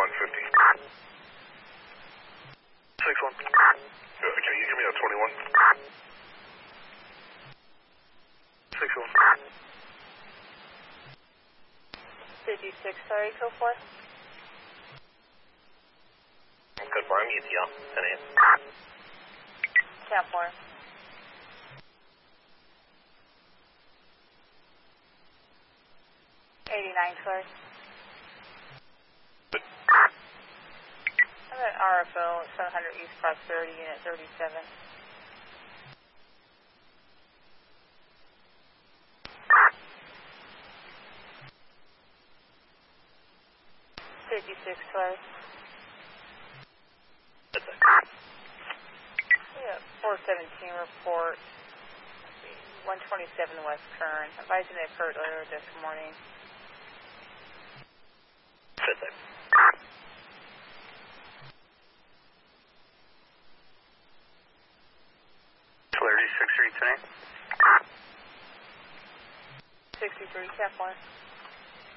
150. 6-1. Good. Can you give me a 21? 6-1. 56, sorry, Echo 4. Confirm ETL, 10-8. Cap 4. Sorry. I'm at RFO 700 East Prosperity, Unit 37. Sorry. Yeah, 417 report. 127 West Kern. Advising it occurred earlier this morning. Sit there. 63 today. 63, Cap 1.